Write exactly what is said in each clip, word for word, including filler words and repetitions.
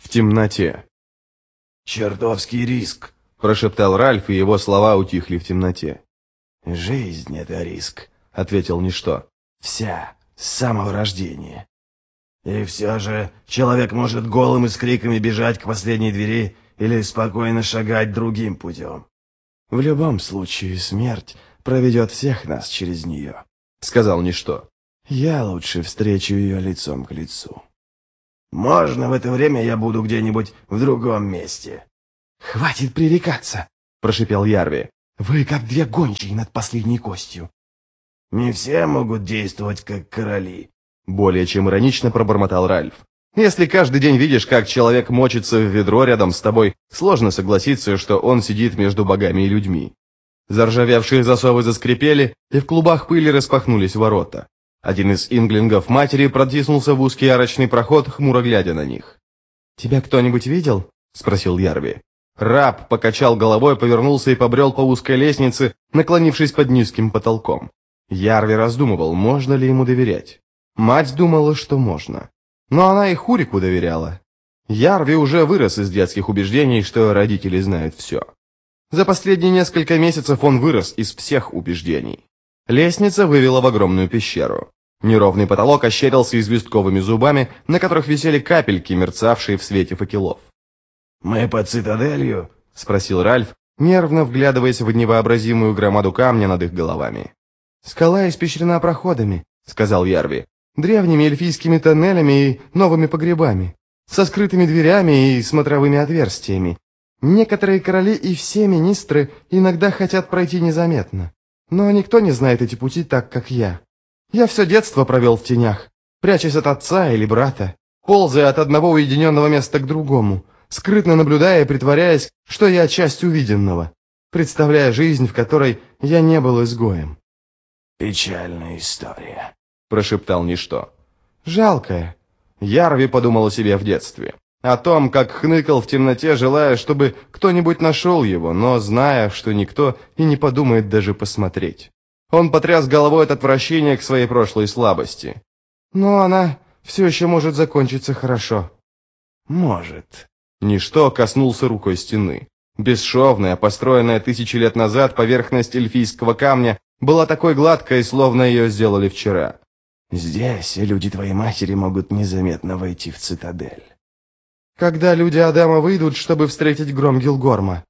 в темноте. «Чертовский риск», — прошептал Ральф, и его слова утихли в темноте. «Жизнь — это риск», — ответил Ничто. «Вся, с самого рождения. И все же человек может голым и с криками бежать к последней двери или спокойно шагать другим путем. В любом случае смерть проведет всех нас через нее», — сказал Ничто. «Я лучше встречу ее лицом к лицу. Можно в это время я буду где-нибудь в другом месте?» «Хватит пререкаться!» — прошипел Ярви. «Вы как две гончие над последней костью». «Не все могут действовать как короли», — более чем иронично пробормотал Ральф. «Если каждый день видишь, как человек мочится в ведро рядом с тобой, сложно согласиться, что он сидит между богами и людьми». Заржавевшие засовы заскрипели, и в клубах пыли распахнулись ворота. Один из инглингов матери протиснулся в узкий арочный проход, хмуро глядя на них. «Тебя кто-нибудь видел?» — спросил Ярви. Раб покачал головой, повернулся и побрел по узкой лестнице, наклонившись под низким потолком. Ярви раздумывал, можно ли ему доверять. Мать думала, что можно. Но она и Хурику доверяла. Ярви уже вырос из детских убеждений, что родители знают все. За последние несколько месяцев он вырос из всех убеждений. Лестница вывела в огромную пещеру. Неровный потолок ощерился известковыми зубами, на которых висели капельки, мерцавшие в свете факелов. «Мы под цитаделью?» — спросил Ральф, нервно вглядываясь в невообразимую громаду камня над их головами. «Скала испещрена проходами», — сказал Ярви, «древними эльфийскими тоннелями и новыми погребами, со скрытыми дверями и смотровыми отверстиями. Некоторые короли и все министры иногда хотят пройти незаметно. Но никто не знает эти пути так, как я. Я все детство провел в тенях, прячась от отца или брата, ползая от одного уединенного места к другому, скрытно наблюдая и притворяясь, что я часть увиденного, представляя жизнь, в которой я не был изгоем». «Печальная история», — прошептал Ничто. «Жалкая». Ярви подумал о себе в детстве. О том, как хныкал в темноте, желая, чтобы кто-нибудь нашел его, но зная, что никто и не подумает даже посмотреть. Он потряс головой от отвращения к своей прошлой слабости. «Но она все еще может закончиться хорошо». «Может». Ничто коснулся рукой стены. Бесшовная, построенная тысячи лет назад поверхность эльфийского камня была такой гладкой, словно ее сделали вчера. «Здесь люди твоей матери могут незаметно войти в цитадель». «Когда люди Адама выйдут, чтобы встретить гром Гилгорма».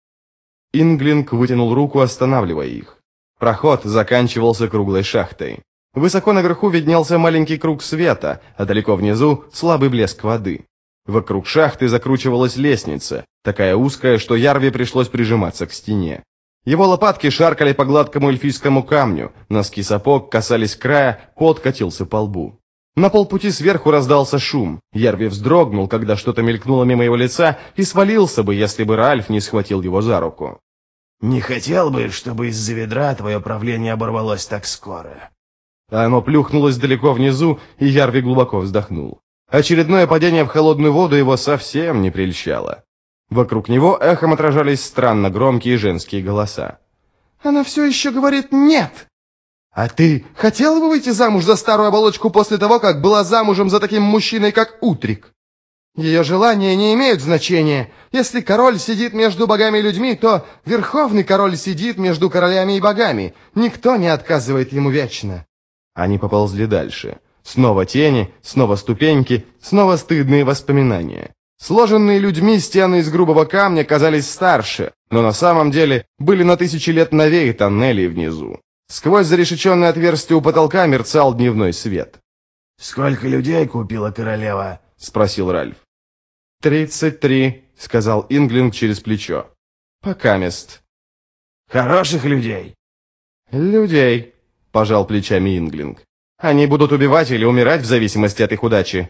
Инглинг вытянул руку, останавливая их. Проход заканчивался круглой шахтой. Высоко наверху виднелся маленький круг света, а далеко внизу слабый блеск воды. Вокруг шахты закручивалась лестница, такая узкая, что Ярви пришлось прижиматься к стене. Его лопатки шаркали по гладкому эльфийскому камню, носки сапог касались края, пот катился по лбу. На полпути сверху раздался шум. Ярви вздрогнул, когда что-то мелькнуло мимо его лица, и свалился бы, если бы Ральф не схватил его за руку. «Не хотел бы, чтобы из-за ведра твое правление оборвалось так скоро». Оно плюхнулось далеко внизу, и Ярви глубоко вздохнул. Очередное падение в холодную воду его совсем не прельщало. Вокруг него эхом отражались странно громкие женские голоса. «Она все еще говорит «нет». «А ты хотела бы выйти замуж за старую оболочку после того, как была замужем за таким мужчиной, как Утрик? Ее желания не имеют значения. Если король сидит между богами и людьми, то верховный король сидит между королями и богами. Никто не отказывает ему вечно». Они поползли дальше. Снова тени, снова ступеньки, снова стыдные воспоминания. Сложенные людьми стены из грубого камня казались старше, но на самом деле были на тысячи лет новее тоннелей внизу. Сквозь зарешеченное отверстие у потолка мерцал дневной свет. «Сколько людей купила королева?» — спросил Ральф. «Тридцать три», — сказал Инглинг через плечо. «Покамест». «Хороших людей?» «Людей», — пожал плечами Инглинг. «Они будут убивать или умирать в зависимости от их удачи».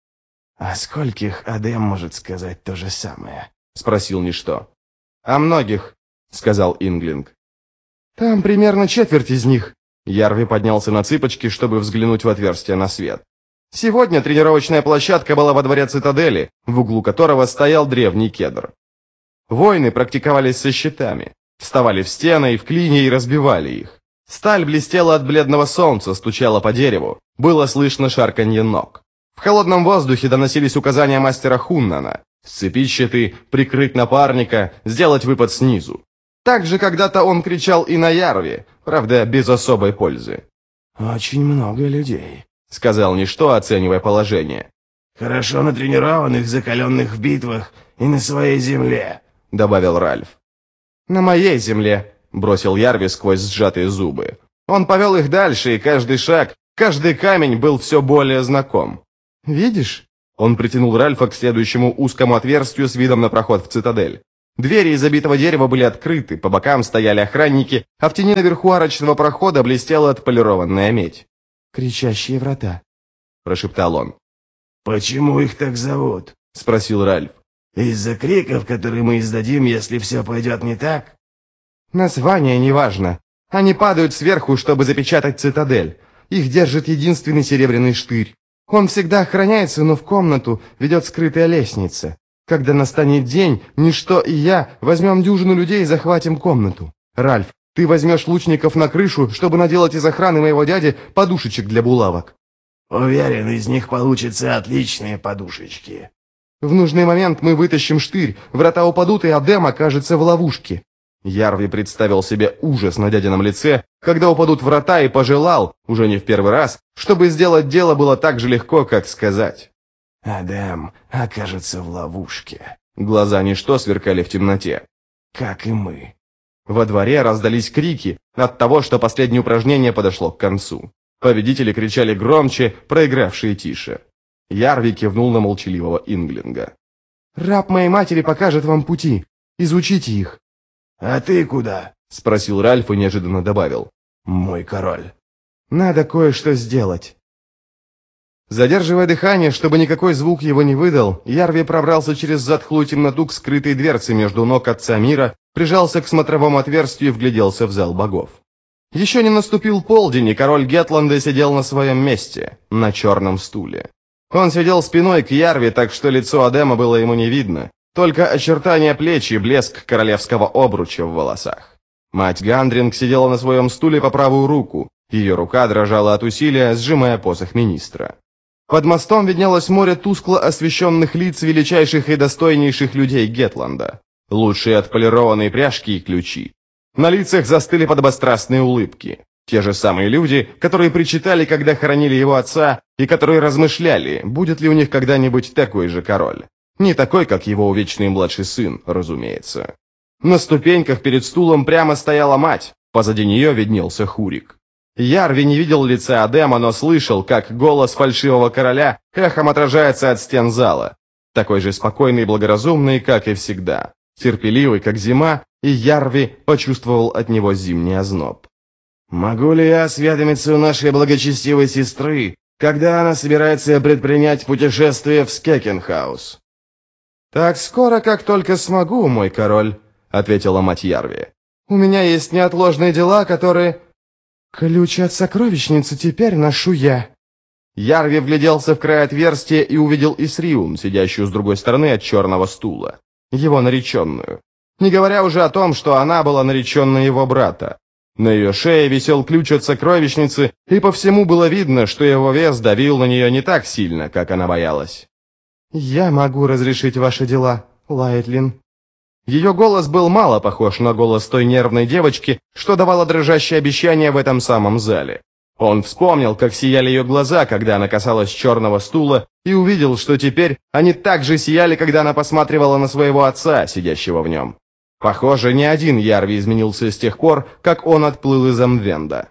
«А скольких Адем может сказать то же самое?» — спросил Ничто. «О многих», — сказал Инглинг. «Там примерно четверть из них». Ярви поднялся на цыпочки, чтобы взглянуть в отверстие на свет. Сегодня тренировочная площадка была во дворе цитадели, в углу которого стоял древний кедр. Воины практиковались со щитами, вставали в стены и в клинья и разбивали их. Сталь блестела от бледного солнца, стучала по дереву, было слышно шарканье ног. В холодном воздухе доносились указания мастера Хуннана: сцепить щиты, прикрыть напарника, сделать выпад снизу. Также когда-то он кричал и на Ярви, правда, без особой пользы. «Очень много людей», — сказал Ничто, оценивая положение. «Хорошо натренированных, закаленных в битвах и на своей земле», — добавил Ральф. «На моей земле», — бросил Ярви сквозь сжатые зубы. Он повел их дальше, и каждый шаг, каждый камень был все более знаком. «Видишь?» Он притянул Ральфа к следующему узкому отверстию с видом на проход в цитадель. Двери из обитого дерева были открыты, по бокам стояли охранники, а в тени наверху арочного прохода блестела отполированная медь. «Кричащие врата», — прошептал он. «Почему их так зовут?» — спросил Ральф. «Из-за криков, которые мы издадим, если все пойдет не так?» «Название неважно. Они падают сверху, чтобы запечатать цитадель. Их держит единственный серебряный штырь. Он всегда охраняется, но в комнату ведет скрытая лестница. Когда настанет день, Ничто и я возьмем дюжину людей и захватим комнату. Ральф, ты возьмешь лучников на крышу, чтобы наделать из охраны моего дяди подушечек для булавок». «Уверен, из них получатся отличные подушечки». «В нужный момент мы вытащим штырь, врата упадут, и Адем окажется в ловушке». Ярви представил себе ужас на дядином лице, когда упадут врата, и пожелал, уже не в первый раз, чтобы сделать дело было так же легко, как сказать. «Адем окажется в ловушке». Глаза Ничто сверкали в темноте. «Как и мы». Во дворе раздались крики от того, что последнее упражнение подошло к концу. Победители кричали громче, проигравшие тише. Ярви кивнул на молчаливого Инглинга. «Раб моей матери покажет вам пути. Изучите их». «А ты куда?» — спросил Ральф и неожиданно добавил. «Мой король». «Надо кое-что сделать». Задерживая дыхание, чтобы никакой звук его не выдал, Ярви пробрался через затхлую темноту к скрытой дверце между ног отца мира, прижался к смотровому отверстию и вгляделся в зал богов. Еще не наступил полдень, и король Гетланда сидел на своем месте, на черном стуле. Он сидел спиной к Ярви, так что лицо Адема было ему не видно, только очертания плеч и блеск королевского обруча в волосах. Мать Гандринг сидела на своем стуле по правую руку, ее рука дрожала от усилия, сжимая посох министра. Под мостом виднелось море тускло освещенных лиц величайших и достойнейших людей Гетланда. Лучшие отполированные пряжки и ключи. На лицах застыли подобострастные улыбки. Те же самые люди, которые причитали, когда хоронили его отца, и которые размышляли, будет ли у них когда-нибудь такой же король. Не такой, как его увечный младший сын, разумеется. На ступеньках перед стулом прямо стояла мать, позади нее виднелся Хурик. Ярви не видел лица Адема, но слышал, как голос фальшивого короля эхом отражается от стен зала. Такой же спокойный и благоразумный, как и всегда. Терпеливый, как зима, и Ярви почувствовал от него зимний озноб. «Могу ли я осведомиться у нашей благочестивой сестры, когда она собирается предпринять путешествие в Скекенхаус?» «Так скоро, как только смогу, мой король», — ответила мать Ярви. «У меня есть неотложные дела, которые...» «Ключ от сокровищницы теперь ношу я». Ярви вгляделся в край отверстия и увидел Исриун, сидящую с другой стороны от черного стула. Его нареченную. Не говоря уже о том, что она была нареченной его брата. На ее шее висел ключ от сокровищницы, и по всему было видно, что его вес давил на нее не так сильно, как она боялась. «Я могу разрешить ваши дела, Лайтлин». Ее голос был мало похож на голос той нервной девочки, что давала дрожащее обещание в этом самом зале. Он вспомнил, как сияли ее глаза, когда она касалась черного стула, и увидел, что теперь они так же сияли, когда она посматривала на своего отца, сидящего в нем. Похоже, ни один Ярви изменился с тех пор, как он отплыл из Амвенда.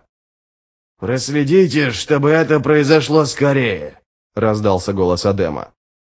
«Проследите, чтобы это произошло скорее», — раздался голос Адема.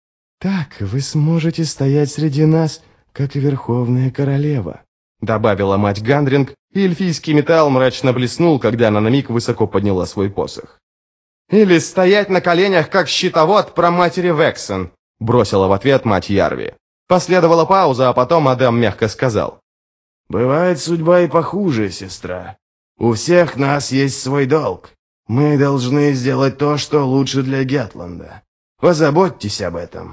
«Так вы сможете стоять среди нас, как и Верховная Королева», — добавила мать Гандринг, и эльфийский металл мрачно блеснул, когда она на миг высоко подняла свой посох. «Или стоять на коленях, как щитовод праматери Вексен», — бросила в ответ мать Ярви. Последовала пауза, а потом Адем мягко сказал. «Бывает судьба и похуже, сестра. У всех нас есть свой долг. Мы должны сделать то, что лучше для Гетланда. Позаботьтесь об этом».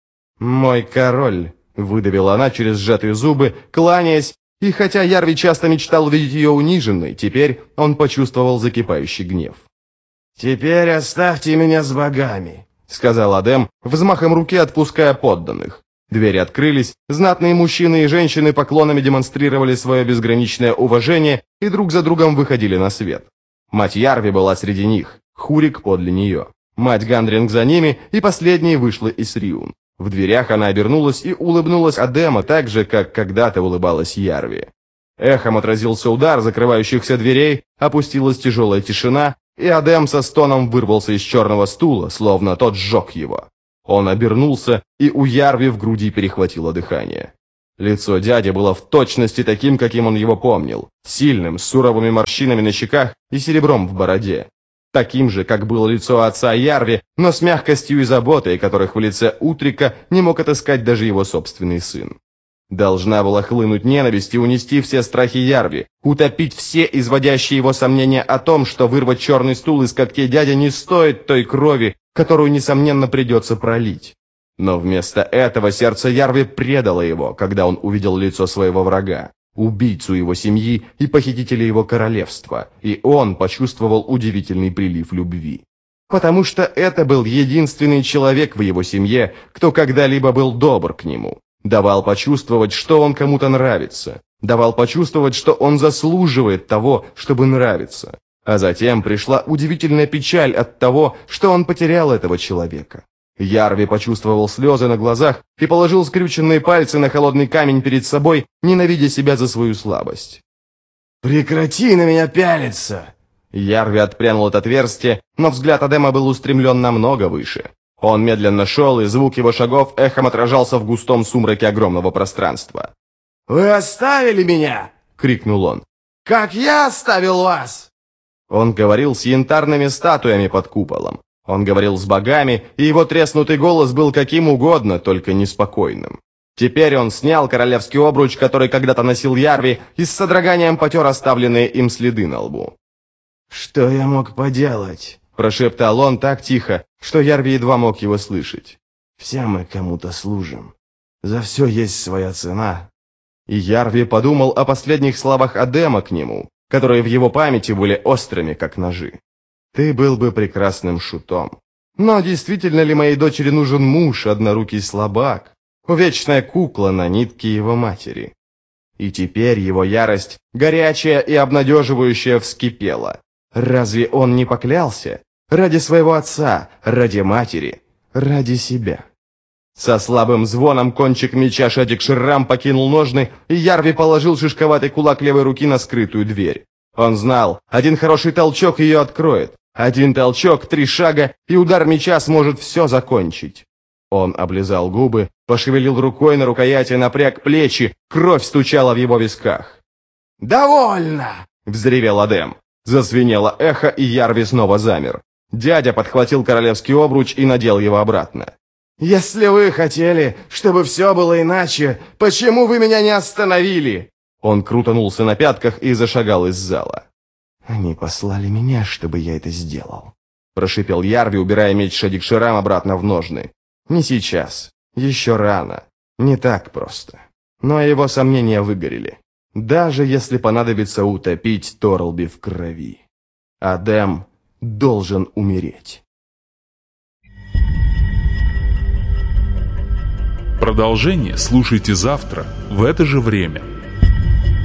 «Мой король», — выдавила она через сжатые зубы, кланяясь, и хотя Ярви часто мечтал увидеть ее униженной, теперь он почувствовал закипающий гнев. «Теперь оставьте меня с богами», — сказал Адем, взмахом руки отпуская подданных. Двери открылись, знатные мужчины и женщины поклонами демонстрировали свое безграничное уважение и друг за другом выходили на свет. Мать Ярви была среди них, Хурик подле нее. Мать Гандринг за ними, и последней вышла Исриун. В дверях она обернулась и улыбнулась Адема так же, как когда-то улыбалась Ярви. Эхом отразился удар закрывающихся дверей, опустилась тяжелая тишина, и Адем со стоном вырвался из черного стула, словно тот сжег его. Он обернулся, и у Ярви в груди перехватило дыхание. Лицо дяди было в точности таким, каким он его помнил, сильным, с суровыми морщинами на щеках и серебром в бороде. Таким же, как было лицо отца Ярви, но с мягкостью и заботой, которых в лице Утрика не мог отыскать даже его собственный сын. Должна была хлынуть ненависть и унести все страхи Ярви, утопить все изводящие его сомнения о том, что вырвать черный стул из когтей дяди не стоит той крови, которую, несомненно, придется пролить. Но вместо этого сердце Ярви предало его, когда он увидел лицо своего врага, убийцу его семьи и похитителя его королевства, и он почувствовал удивительный прилив любви. Потому что это был единственный человек в его семье, кто когда-либо был добр к нему, давал почувствовать, что он кому-то нравится, давал почувствовать, что он заслуживает того, чтобы нравиться. А затем пришла удивительная печаль от того, что он потерял этого человека. Ярви почувствовал слезы на глазах и положил скрюченные пальцы на холодный камень перед собой, ненавидя себя за свою слабость. «Прекрати на меня пялиться!» Ярви отпрянул от отверстия, но взгляд Адема был устремлен намного выше. Он медленно шел, и звук его шагов эхом отражался в густом сумраке огромного пространства. «Вы оставили меня!» — крикнул он. «Как я оставил вас!» Он говорил с янтарными статуями под куполом. Он говорил с богами, и его треснутый голос был каким угодно, только неспокойным. Теперь он снял королевский обруч, который когда-то носил Ярви, и с содроганием потер оставленные им следы на лбу. «Что я мог поделать?» – прошептал он так тихо, что Ярви едва мог его слышать. «Все мы кому-то служим. За все есть своя цена». И Ярви подумал о последних словах Адема к нему, которые в его памяти были острыми, как ножи. «Ты был бы прекрасным шутом. Но действительно ли моей дочери нужен муж, однорукий слабак, вечная кукла на нитке его матери?» И теперь его ярость, горячая и обнадеживающая, вскипела. Разве он не поклялся? Ради своего отца, ради матери, ради себя. Со слабым звоном кончик меча Шадик Ширрам покинул ножны, и Ярви положил шишковатый кулак левой руки на скрытую дверь. Он знал, один хороший толчок ее откроет. Один толчок, три шага, и удар меча сможет все закончить. Он облизал губы, пошевелил рукой на рукояти, напряг плечи, кровь стучала в его висках. «Довольно!» — взревел Адем. Зазвенело эхо, и Ярви снова замер. Дядя подхватил королевский обруч и надел его обратно. «Если вы хотели, чтобы все было иначе, почему вы меня не остановили?» Он крутанулся на пятках и зашагал из зала. «Они послали меня, чтобы я это сделал», — прошипел Ярви, убирая меч Шадик Ширрам обратно в ножны. «Не сейчас. Еще рано. Не так просто». Но его сомнения выгорели. Даже если понадобится утопить Торлби в крови. Адем должен умереть. Продолжение слушайте завтра в это же время.